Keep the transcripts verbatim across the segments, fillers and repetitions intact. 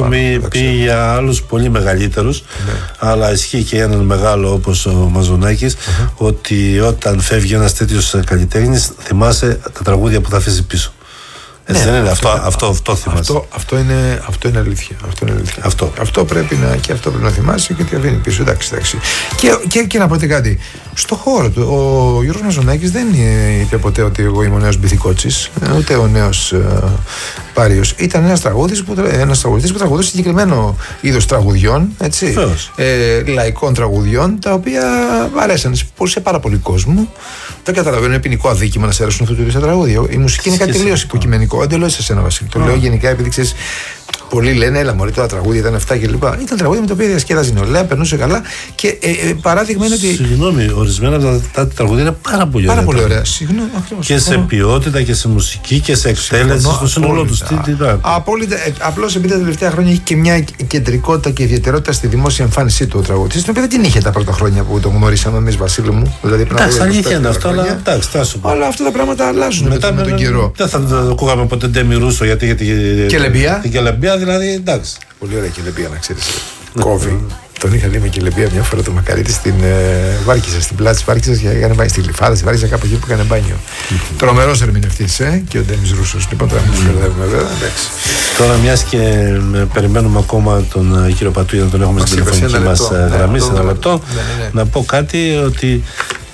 έχουμε πει για άλλους πολύ μεγαλύτερους, ναι. αλλά ισχύει και για έναν μεγάλο όπως ο Μαζονάκης, uh-huh. ότι όταν φεύγει ένας τέτοιος καλλιτέχνης θυμάσαι τα τραγούδια που θα αφήσει πίσω. Έτσι, ναι, δεν είναι αυτό, αυτό, αυτό, αυτό θυμάσαι. Αυτό, αυτό, είναι, αυτό είναι αλήθεια. Αυτό, είναι αλήθεια. Αυτό. αυτό πρέπει να, και αυτό πρέπει να θυμάσαι και ότι αφήνει πίσω. Εντάξει, εντάξει. Και, και, και να πω κάτι. Στο χώρο του, ο Γιώργος Μαζονάκης δεν είπε ποτέ ότι εγώ είμαι ο νέος Μπιθικότσης, ούτε ο νέος uh, Πάριος. Ήταν ένας τραγούδης που, ένας τραγουδιστής που τραγουδούσε συγκεκριμένο είδος τραγουδιών, έτσι, ε, λαϊκών τραγουδιών, τα οποία αρέσαν σε, σε πάρα πολύ κόσμο. Δεν καταλαβαίνω, είναι ποινικό αδίκημα να σε αρέσουν αυτού του είδους τα τραγούδια. Η μουσική είναι κάτι τελείως υποκειμενικό. Δεν το λέω σε εσένα, Βασίλη. Το λέω γενικά επειδή ξέρεις. Πολλοί λένε, έλα μωρέ, τώρα τραγούδια ήταν αυτά και λοιπά. Ήταν τραγούδια με τα οποία διασκέδαζε νεολαία, περνούσε καλά και ε, ε, παράδειγμα είναι ότι. Συγγνώμη, ορισμένα από τα τραγούδια είναι πάρα πολύ πάρα ωραία. Πάρα πολύ ωραία. Συγγνώμη, και σε ποιότητα και σε μουσική και σε εκτέλεση στο σύνολό του. Απόλυτα. Απλώς επειδή τα τελευταία χρόνια έχει και μια κεντρικότητα και ιδιαιτερότητα στη δημόσια εμφάνισή του ο τραγούδι. Την οποία δεν την είχε τα πρώτα χρόνια που τον γνωρίσαμε εμείς, Βασίλη μου. Δηλαδή πριν από αλήθεια είναι αυτό, αλλά εντάξει, θα σου πω. Αλλά αυτά τα πράγματα αλλάζουν μετά με τον καιρό. Δεν θα ακούγαμε ποτέ Ντέμι Ρούσο γιατί είχε την Κελεμπία. Δηλαδή, εντάξει. Πολύ ωραία κελεμπία, να ξέρεις. Κόβει. Τον είχα δει με κελεμπία μια φορά το Μακαρίτη στην ε, Βάρκησα, στην πλάτη τη Βάρκησα και έκανε μπάνιο. Στη Γλυφάδα, στη Βάρκησα, κάπου εκεί που έκανε μπάνιο. Mm-hmm. Τρομερός ερμηνευτής, ε, και ο Ντέμις Ρούσος. Λοιπόν, τώρα μην του μπερδεύουμε, βέβαια. Εντάξει. Τώρα, μια και ε, περιμένουμε ακόμα τον ε, κύριο Πατού για να τον έχουμε στην τηλεφωνική μας γραμμή, σε ένα λεπτό, να πω κάτι ότι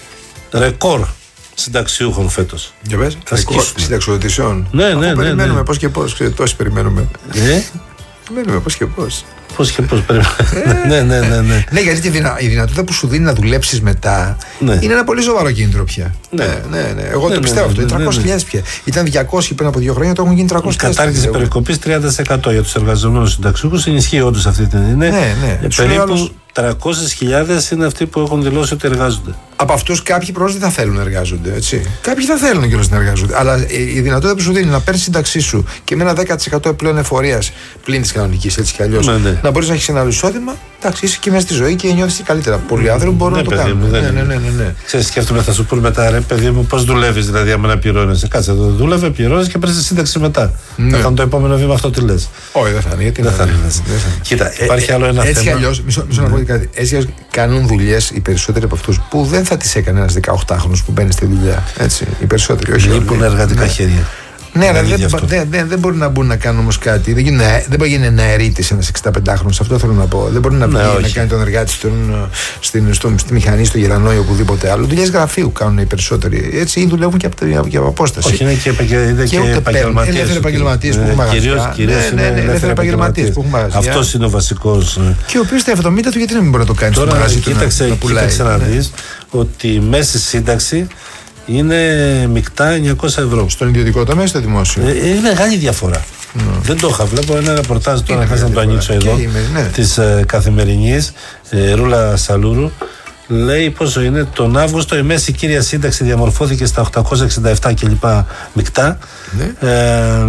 ρεκόρ συνταξιούχων φέτος. Για πες, συνταξιοδοτήσεων. Ναι, ναι, ναι. Περιμένουμε πώς και πώς, τόσοι περιμένουμε. Ε? Περιμένουμε πώς και πώς. Πώς και πώς περιμένουμε. Ναι, ναι, ναι, ναι. Ναι, γιατί η δυνατότητα που σου δίνει να δουλέψεις μετά είναι ένα πολύ σοβαρό κίνητρο πια. Ναι, ναι, ναι. Εγώ το πιστεύω αυτό. Είναι τριακόσιες χιλιάδες πια. Ήταν διακόσιοι πριν από δύο χρόνια, το έχουν γίνει τριακόσιες χιλιάδες. Κατάργηση περικοπής τριάντα τοις εκατό για τους εργαζομένους συνταξιούχους. Ενισχύει όντως αυτή την είναι. Ναι, ναι. Περίπου τριακόσιες χιλιάδες είναι αυτοί που έχουν δηλώσει ότι εργάζονται. Από αυτούς κάποιοι πρόσφατα δεν θα θέλουν να εργάζονται. Έτσι. Κάποιοι θα θέλουν κιόλας να εργάζονται. Αλλά η δυνατότητα που σου δίνει να παίρνεις σύνταξή σου και με ένα δέκα τοις εκατό επιπλέον εφορίας πλην της κανονικής, έτσι κι αλλιώς, ναι, ναι. να μπορείς να έχεις ένα άλλο εισόδημα, εντάξει, είσαι και μέσα στη ζωή και νιώθεις καλύτερα. Πολλοί άνθρωποι μπορούν ναι, να το παιδί κάνουν. Μου, ναι, ναι, ναι, ναι, ναι. Ξέρεις, σκέφτομαι, θα σου πούνε μετά, ρε παιδί μου, πώς δουλεύεις δηλαδή, άμα να πληρώνεσαι. Κάτσε, το δούλευε, πληρώνεις και παίρνεις σύνταξη μετά. Ναι. Θα είναι το επόμενο βήμα αυτό τι λες. Όχι, δεν θα είναι. Γιατί δεν θα είναι. Κοίτα, υπάρχει άλλο ένα θέμα. Έτσι κι αλλιώς, μισό να πω κάτι. Έτσι κι αλλιώς κάνουν δουλειές οι περισσότεροι από αυτούς που δεν θα τις έκανε ένας δεκαοκτάχρονος που μπαίνει στη δουλειά. Έτσι, οι περισσότεροι. Όχι. Λείπουν εργατικά χέρια. Ναι, αλλά δεν, δεν, δεν, δεν μπορεί να μπουν να κάνουν όμως κάτι. Δεν, γίνεται, δεν μπορεί να γίνει αερίτης ένας εξηνταπεντάχρονος. Αυτό θέλω να πω. Δεν μπορεί να, ναι, να κάνει τον εργάτη στον, στην, στο, στη μηχανή, στο γερανό ή οπουδήποτε άλλο. Δουλειές γραφείου κάνουν οι περισσότεροι. Έτσι, ή δουλεύουν και από, και από απόσταση. Όχι, είναι και, και, και επαγγελματίες. Ελεύθεροι επαγγελματίες που έχουν μαγαζιά. Κυρίως είναι ελεύθεροι επαγγελματίες που έχουν μαγαζιά. Αυτός είναι ο βασικός. Και ο οποίος στα εβδομήντα του γιατί να μην μπορεί να το κάνει στο μαγαζί του. Κοίταξε να δεις ότι η μέση σύνταξη είναι μεικτά εννιακόσια ευρώ. Στον ιδιωτικό τομέα ή στο δημόσιο. Ε, είναι μεγάλη διαφορά. Mm. Δεν το είχα. Βλέπω ένα ρεπορτάζ τώρα, χωρίς να το ανοίξω εδώ, ναι. της ε, Καθημερινής, ε, Ρούλα Σαλούρου. Λέει πόσο είναι. Τον Αύγουστο η μέση κύρια σύνταξη διαμορφώθηκε στα οκτακόσια εξήντα επτά κλπ. Μεικτά. Ναι. Ε,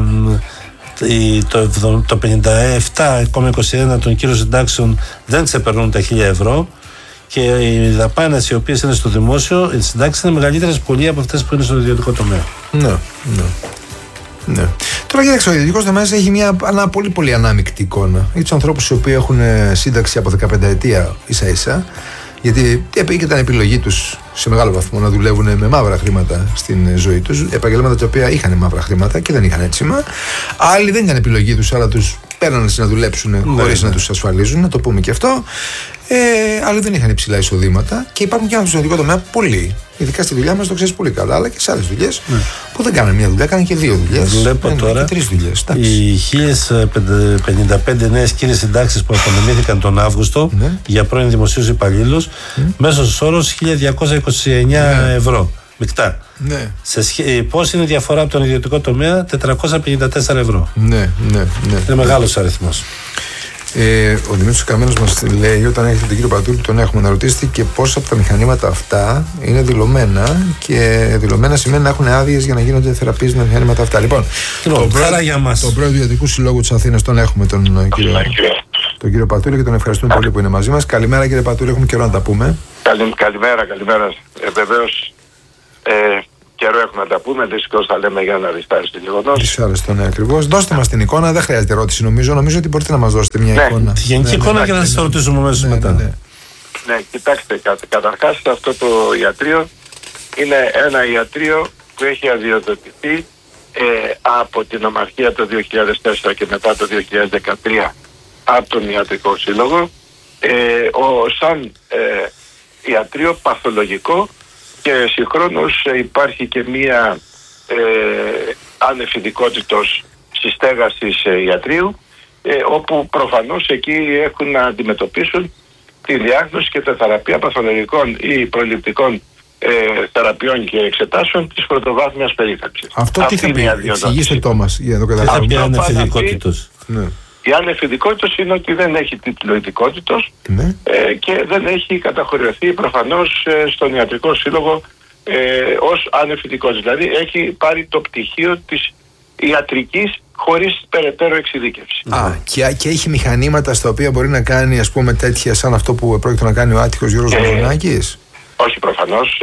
το, το πενήντα επτά κόμμα είκοσι ένα των κύριων συντάξεων δεν ξεπερνούν τα χίλια ευρώ. Και οι δαπάνες οι οποίες είναι στο δημόσιο, οι συντάξεις είναι μεγαλύτερες πολύ από αυτές που είναι στο ιδιωτικό τομέα. Ναι, ναι. ναι. Τώρα κοίταξε, ο ιδιωτικός τομέας έχει μια ένα πολύ πολύ ανάμεικτη εικόνα. Για τους ανθρώπους οι οποίοι έχουν σύνταξη από δεκαπέντε ετία ίσα ίσα, γιατί ήταν επιλογή τους σε μεγάλο βαθμό να δουλεύουν με μαύρα χρήματα στην ζωή τους. Επαγγέλματα τα οποία είχαν μαύρα χρήματα και δεν είχαν έτσιμα. Άλλοι δεν ήταν επιλογή τους, αλλά τους παίρνανε να δουλέψουν ναι, χωρίς ναι. να τους ασφαλίζουν, να το πούμε και αυτό. Ε, άλλοι δεν είχαν υψηλά εισοδήματα και υπάρχουν και άνθρωποι στον ιδιωτικό τομέα πολλοί. Ειδικά στη δουλειά μας το ξέρεις πολύ καλά, αλλά και σε άλλες δουλειές ναι. που δεν κάνανε μια δουλειά, κάνανε και δύο δουλειές. Βλέπω τώρα και τρεις δουλειές. Οι χίλιες πενήντα πέντε νέες κύριες συντάξεις που απονεμήθηκαν τον Αύγουστο ναι. για πρώην δημοσίους υπαλλήλους, mm. μέσος όρος χίλια διακόσια είκοσι εννέα ναι. ευρώ. Μεικτά. Ναι. Σε σχέ... Πώς είναι η διαφορά από τον ιδιωτικό τομέα? τετρακόσια πενήντα τέσσερα ευρώ. Ναι, ναι, ναι. Είναι μεγάλος αριθμός. Ε, ο Δημήτρης Καμένος μας λέει: όταν έχετε τον κύριο Πατούλη, τον έχουμε να ρωτήσετε και πόσα από τα μηχανήματα αυτά είναι δηλωμένα. Και δηλωμένα σημαίνει να έχουν άδειες για να γίνονται θεραπείες με μηχανήματα αυτά. Λοιπόν, λοιπόν τον πρόεδρο το του Ιδιωτικού Συλλόγου της Αθήνας τον έχουμε τον κύριο, τον κύριο Πατούλη και τον ευχαριστούμε πολύ που είναι μαζί μας. Καλημέρα κύριε Πατούλη, έχουμε καιρό να τα πούμε. Καλη, καλημέρα, καλημέρα. Ε, βεβαίως, ε, καιρό έχουμε να τα πούμε. Δυστυχώς θα λέμε για ένα δυσάρεστο γεγονός. Δυσάρεστο, ναι, ακριβώς. Δώστε μας την εικόνα, δεν χρειάζεται ερώτηση νομίζω. Νομίζω ότι μπορείτε να μας δώσετε μια ναι. εικόνα. Τη γενική ναι, εικόνα ναι, και να σας ναι, ρωτήσουμε αμέσως ναι, μετά. Ναι, ναι. ναι, κοιτάξτε, κα, καταρχάς αυτό το ιατρείο είναι ένα ιατρείο που έχει αδειοδοτηθεί ε, από την Ομαρχία το δύο χιλιάδες τέσσερα και μετά το δύο χιλιάδες δεκατρία από τον Ιατρικό Σύλλογο ε, ο, σαν ε, ιατρείο παθολογικό, και συγχρόνως ε, υπάρχει και μία ε, άνευ ειδικότητος συστέγασης ε, ιατρείου, ε, όπου προφανώς εκεί έχουν να αντιμετωπίσουν τη διάγνωση και τα θεραπεία παθολογικών ή προληπτικών ε, θεραπείων και εξετάσεων της πρωτοβάθμιας περίθαλψης. Αυτό τι θα πει, εξηγήστε το μας για να το καταλάβουμε. Τι θα πει ανεφηδικότητος? Η ανεφηδικότητος είναι ότι δεν έχει τίτλο ειδικότητος ναι. ε, και δεν έχει καταχωρηθεί προφανώς ε, στον Ιατρικό Σύλλογο ε, ως ανεφηδικότητος. Δηλαδή έχει πάρει το πτυχίο της ιατρικής χωρίς περαιτέρω εξειδίκευση. Α, και, και έχει μηχανήματα στα οποία μπορεί να κάνει, ας πούμε, τέτοια σαν αυτό που πρόκειται να κάνει ο άτυχος Γιώργος Μαζονάκης? Όχι προφανώς.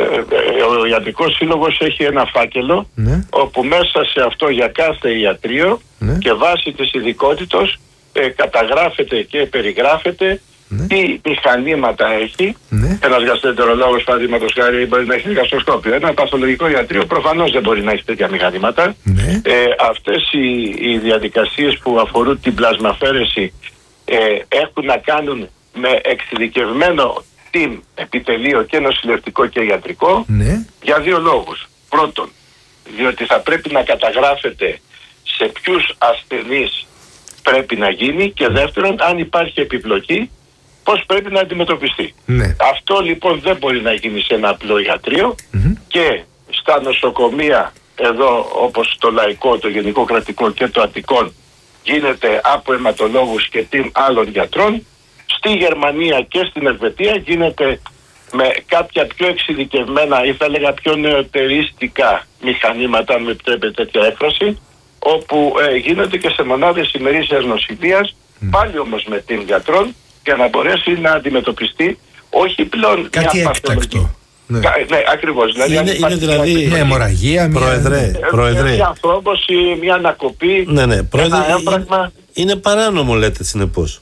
Ε, ο Ιατρικός Σύλλογος έχει ένα φάκελο, ναι. όπου μέσα σε αυτό για κάθε ιατρείο, ναι. και βάσει της ειδικότητος ε, καταγράφεται και περιγράφεται, ναι. τι μηχανήματα έχει. Ναι. Ένας γαστρεντερολόγος, παραδείγματος χάρη, μπορεί να έχει γαστροσκόπιο. Ένα παθολογικό ιατρείο προφανώς δεν μπορεί να έχει τέτοια μηχανήματα. Ναι. Ε, αυτές οι, οι διαδικασίες που αφορούν την πλασμαφέρεση ε, έχουν να κάνουν με εξειδικευμένο team, επιτελείο και νοσηλευτικό και ιατρικό, ναι. για δύο λόγους. Πρώτον, διότι θα πρέπει να καταγράφεται σε ποιους ασθενείς πρέπει να γίνει, και δεύτερον, αν υπάρχει επιπλοκή, πώς πρέπει να αντιμετωπιστεί. Ναι. Αυτό λοιπόν δεν μπορεί να γίνει σε ένα απλό ιατρείο, mm-hmm. και στα νοσοκομεία εδώ, όπως το λαϊκό, το γενικό κρατικό και το αττικό, γίνεται από αιματολόγους και team άλλων γιατρών. Στη Γερμανία και στην Ελβετία γίνεται με κάποια πιο εξειδικευμένα ή θα έλεγα πιο νεωτερίστικα μηχανήματα, αν με επιτρέπετε τέτοια έκφραση, όπου ε, γίνονται και σε μονάδες ημερήσιας νοσηλείας, mm. πάλι όμως με την γιατρών, για να μπορέσει να αντιμετωπιστεί όχι πλέον κάτι μια έκτακτο. Ναι, ναι, ακριβώς. Δηλαδή, είναι, είναι δηλαδή μια αιμορραγία, μια... Πρόεδρε, πρόεδρε. μια ανθρώπωση, μια ανακοπή, ναι, ναι, πρόεδρε, ένα έμφραγμα. Είναι, είναι παράνομο, λέτε, συνεπώς.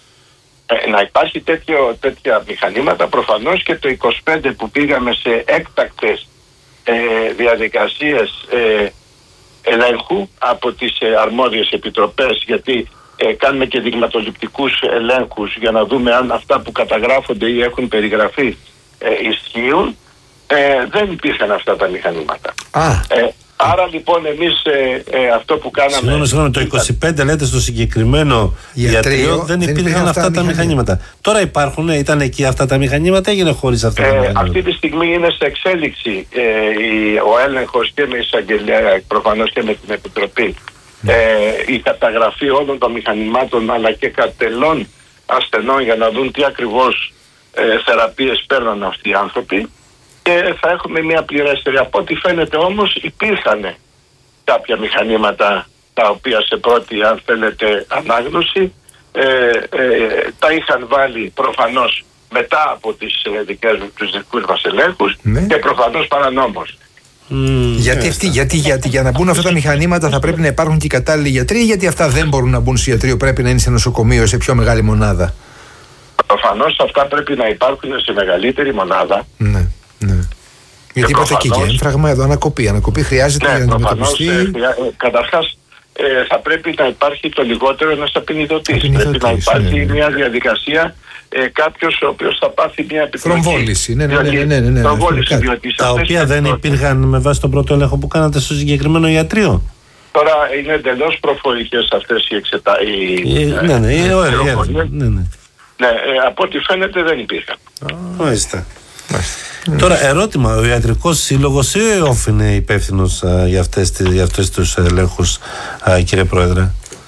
Ε, να υπάρχει τέτοιο, τέτοια μηχανήματα προφανώς, και το είκοσι πέντε που πήγαμε σε έκτακτες ε, διαδικασίες ε, ελέγχου από τις ε, αρμόδιες επιτροπές, γιατί ε, κάνουμε και δειγματοληπτικούς ελέγχους για να δούμε αν αυτά που καταγράφονται ή έχουν περιγραφεί ε, ισχύουν, ε, δεν υπήρχαν αυτά τα μηχανήματα. Α. Ε, Άρα λοιπόν εμείς ε, ε, αυτό που κάναμε... Συγγνώμη, συγγνώμη, το είκοσι πέντε λέτε στο συγκεκριμένο ιατρείο δεν υπήρχαν αυτά, αυτά τα μηχανήματα. Τώρα υπάρχουν, ήταν εκεί αυτά τα μηχανήματα, έγινε χωρίς αυτά τα ε, μηχανήματα? Αυτή τη στιγμή είναι σε εξέλιξη ε, η, ο έλεγχος και με εισαγγελία, προφανώς και με την Επιτροπή, mm. ε, η καταγραφή όλων των μηχανημάτων αλλά και κατελών ασθενών για να δουν τι ακριβώς ε, θεραπείες παίρνουν αυτοί οι άνθρωποι. Και θα έχουμε μια πληρέστερη. Από ό,τι φαίνεται όμως υπήρχαν κάποια μηχανήματα τα οποία σε πρώτη, αν θέλετε, ανάγνωση ε, ε, τα είχαν βάλει προφανώς μετά από τις ε, δικές τους δικούς μας ελέγχους, ναι. και προφανώς παρανόμως. Mm, γιατί, αυτοί, γιατί, γιατί για να μπουν αυτά τα μηχανήματα θα πρέπει να υπάρχουν και οι κατάλληλοι γιατροί, γιατί αυτά δεν μπορούν να μπουν σε ιατρείο, πρέπει να είναι σε νοσοκομείο, σε πιο μεγάλη μονάδα? Προφανώς αυτά πρέπει να υπάρχουν σε μεγαλύτερη μονάδα. Ναι. Ναι. Γιατί είπατε και για έμφραγμα εδώ, ανακοπή. Ανακοπή χρειάζεται, ναι, για να αντιμετωπιστεί. Ε, ε, καταρχάς, ε, θα πρέπει να υπάρχει το λιγότερο ένας απεινιδωτής. Πρέπει να υπάρχει, ναι, ναι, μια διαδικασία, ε, κάποιος ο οποίος θα πάθει μια επιπλοκή. Θρομβόληση, ναι, ναι, ναι, ναι, ναι, ναι, θρομβόληση, διότι τα οποία δεν υπήρχαν με βάση τον πρώτο έλεγχο που κάνατε στο συγκεκριμένο ιατρείο. Τώρα είναι εντελώς προφορικές αυτές οι εξετάσεις. Ναι, ναι, ναι. Ναι, ε, από ό,τι φαίνεται δεν υπήρχαν. Μάλιστα. Τώρα ερώτημα, ο Ιατρικός Σύλλογος ή ο ΕΟΦ είναι υπεύθυνος α, για, αυτές, για αυτές τους ελέγχους, α, κύριε Πρόεδρε?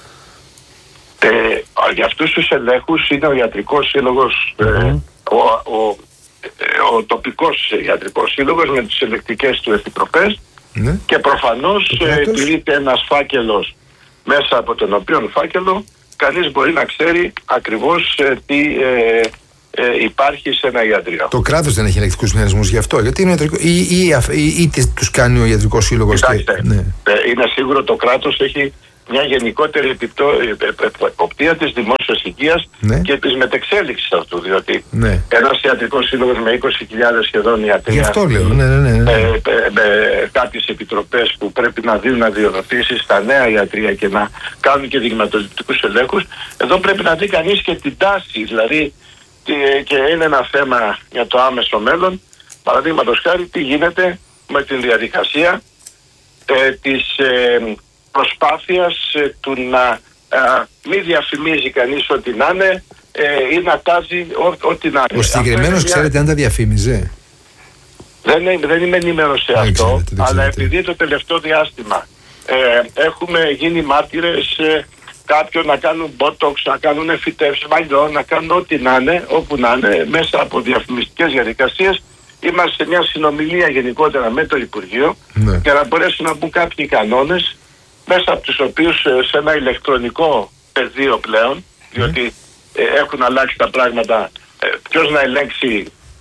Ε, για αυτούς τους ελέγχους είναι ο Ιατρικός Σύλλογος, mm-hmm. ε, ο, ο, ε, ο τοπικός Ιατρικός Σύλλογος με τις ελεκτικές του επιτροπές, mm-hmm. και προφανώς ε, τηρείται ένας φάκελος, μέσα από τον οποίο φάκελο κανείς μπορεί να ξέρει ακριβώς ε, τι... Ε, ε, υπάρχει σε ένα ιατρείο. Το κράτος δεν έχει ελεκτικούς μηχανισμούς γι' αυτό, γιατί είναι ιατρικό, ή, ή, ή, ή, ή τους κάνει ο ιατρικός σύλλογος. Κοιτάξτε, και, ναι. ε, είναι σίγουρο το κράτος έχει μια γενικότερη εποπτεία της δημόσιας υγείας, ναι, και της μετεξέλιξης αυτού, διότι, ναι, ένας ιατρικός σύλλογος με είκοσι χιλιάδες σχεδόν ιατρία, γι' αυτό λέω, ναι, ναι, ναι, ναι. Με, με, με κάποιες επιτροπές που πρέπει να δίνουν αδειοδοτήσεις στα νέα ιατρία και να κάνουν και δειγματοληπτικούς ελέγχους, εδώ πρέπει να δει κανείς και την τάση, δηλαδή, και είναι ένα θέμα για το άμεσο μέλλον, παραδείγματος χάρη τι γίνεται με την διαδικασία ε, της ε, προσπάθειας ε, του να ε, μην διαφημίζει κανείς ό,τι να είναι ε, ή να τάζει ό,τι να είναι. Ο συγκεκριμένος μια... ξέρετε αν τα διαφήμιζε? Δεν, δεν είμαι ενημέρος σε αυτό, ξέρετε, αλλά ξέρετε. Επειδή το τελευταίο διάστημα ε, έχουμε γίνει μάρτυρες ε, κάποιον να κάνουν botox, να κάνουν εφητεύσεις μαλλιών, να κάνουν ό,τι να είναι, όπου να είναι, μέσα από διαφημιστικές διαδικασίες. Είμαστε σε μια συνομιλία γενικότερα με το Υπουργείο, ναι, για να μπορέσουν να μπουν κάποιοι κανόνες μέσα από τους οποίους σε ένα ηλεκτρονικό πεδίο πλέον, διότι ναι, ε, έχουν αλλάξει τα πράγματα, ε, ποιος να ελέγξει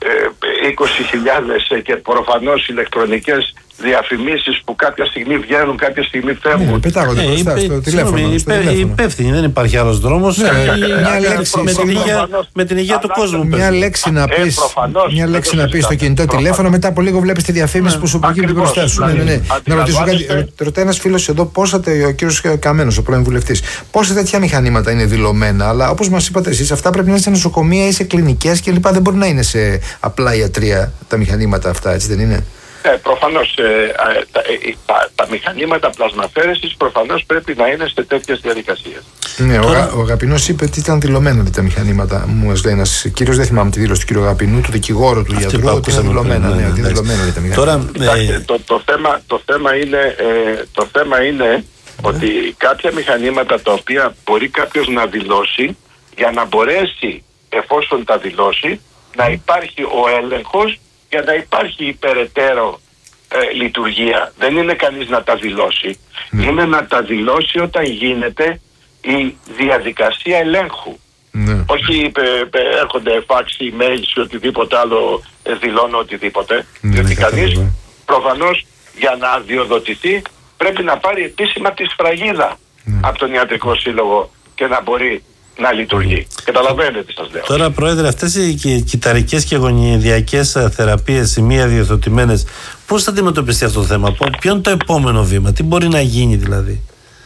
ε, είκοσι χιλιάδες ε, και προφανώς ηλεκτρονικές διαφημίσεις που κάποια στιγμή βγαίνουν, κάποια στιγμή φεύγουν. Ναι, πετάγονται ε, μπροστά στο τηλέφωνο. Οι υπεύθυνοι, δεν υπάρχει άλλος δρόμος. Ναι, μια λέξη με την υγεία, με την υγεία του κόσμου. Μια λέξη να πεις, ε, μια λέξη να πεις στο κινητό προφανώς. Τηλέφωνο, μετά από λίγο βλέπεις τη διαφήμιση, ναι, που σου προκύπτει μπροστά σου. Ναι, ναι, ναι. Να ρωτήσω κάτι. Ρωτάει ένας φίλος εδώ, πόσα, ο κύριος Καμένος, ο πρώην βουλευτής, πόσα τέτοια μηχανήματα είναι δηλωμένα, αλλά όπως μας είπατε εσείς, αυτά πρέπει να είναι σε νοσοκομεία ή σε κλινικές κλπ. Δεν μπορεί να είναι σε απλά ιατρία τα μηχανήματα αυτά, έτσι δεν είναι? Ε, προφανώς ε, ε, τα, ε, τα, τα μηχανήματα πλασμαφέρεσης προφανώς πρέπει να είναι σε τέτοιες διαδικασίες. Ναι, ο, ο Αγαπηνός είπε ότι ήταν δηλωμένα τα μηχανήματα. Μου λέει ένας κύριος, δεν θυμάμαι τη δήλωση του κύριου Αγαπηνού, του δικηγόρου του γιατρού, ότι ήταν δηλωμένα. Ναι, ότι δηλωμένα τα μηχανήματα. Τώρα, Κοιτάξτε, ε... το, το, θέμα, το θέμα είναι, ε, το θέμα είναι ε. ότι κάποια μηχανήματα τα οποία μπορεί κάποιος να δηλώσει, για να μπορέσει, εφόσον τα δηλώσει, να υπάρχει ο έλεγχος για να υπάρχει υπεραιτέρω ε, λειτουργία. Δεν είναι κανείς να τα δηλώσει. Mm. Είναι να τα δηλώσει όταν γίνεται η διαδικασία ελέγχου. Mm. Όχι ε, ε, έρχονται φάξ, email ή οτιδήποτε άλλο, ε, δηλώνω οτιδήποτε. Mm. Διότι κανείς προφανώς για να αδειοδοτηθεί πρέπει να πάρει επίσημα τη σφραγίδα mm. από τον Ιατρικό Σύλλογο και να μπορεί να λειτουργεί. Mm. Καταλαβαίνετε τι σας λέω. Τώρα, Πρόεδρε, αυτές οι κυταρικές και γονιδιακές θεραπείες, οι μη αδειοδοτημένες, πώς θα αντιμετωπιστεί αυτό το θέμα, ποιο είναι το επόμενο βήμα, τι μπορεί να γίνει δηλαδή?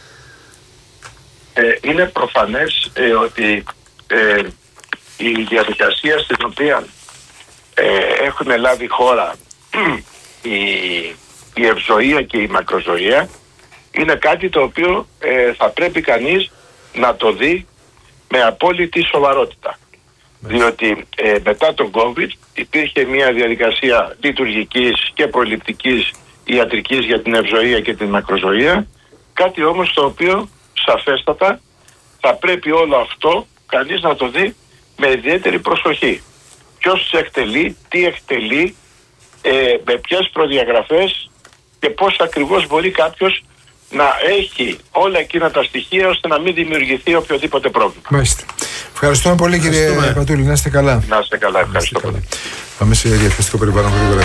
Ε, είναι προφανές ε, ότι ε, η διαδικασία στην οποία ε, έχουν λάβει χώρα η, η ευζοία και η μακροζωία είναι κάτι το οποίο ε, θα πρέπει κανείς να το δει με απόλυτη σοβαρότητα. Διότι ε, μετά τον COVID υπήρχε μια διαδικασία λειτουργικής και προληπτικής ιατρικής για την ευζοία και την μακροζωία, κάτι όμως το οποίο σαφέστατα θα πρέπει όλο αυτό κανείς να το δει με ιδιαίτερη προσοχή. Ποιος εκτελεί, τι εκτελεί, ε, με ποιες προδιαγραφές και πώς ακριβώς μπορεί κάποιος να έχει όλα εκείνα τα στοιχεία ώστε να μην δημιουργηθεί οποιοδήποτε πρόβλημα. Μάλιστα. Ευχαριστούμε πολύ, κύριε Πατούλη. Να είστε καλά. Να είστε καλά. Ευχαριστώ πολύ. Καλά. Πάμε σε διαφημιστικό περιβάλλον γρήγορα.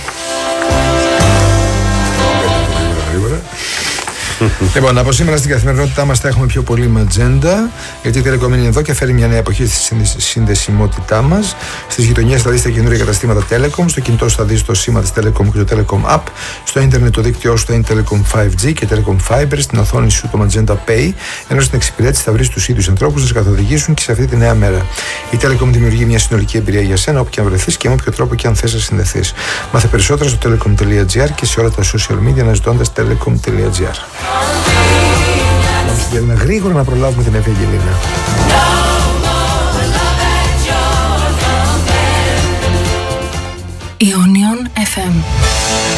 Γρήγορα. Λοιπόν, από σήμερα στην καθημερινότητά μας θα έχουμε πιο πολύ ματζέντα, γιατί η Telecom είναι εδώ και φέρει μια νέα εποχή στη συνδεσιμότητά μας. Στις γειτονιές θα δεις τα καινούργια καταστήματα Telecom, στο κινητό σου θα δεις το σήμα της Telecom και το Telecom App, στο ίντερνετ το δίκτυό σου θα είναι Telecom φάιβ τζι και Telecom Fiber, στην οθόνη σου το Magenta Pay, ενώ στην εξυπηρέτηση θα βρεις τους ίδιους ανθρώπους να σε καθοδηγήσουν και σε αυτή τη νέα μέρα. Η Telecom δημιουργεί μια συνολική εμπειρία για σένα, όπου και αν βρεθείς και με όποιο τρόπο και αν θες να συνδεθείς. Μάθε περισσότερα στο telecom.gr και σε όλα τα social media αναζητώντας telecom.gr. Για να γρήγορα να προλάβουμε την Ευαγγελίνα. Ionion εφ εμ.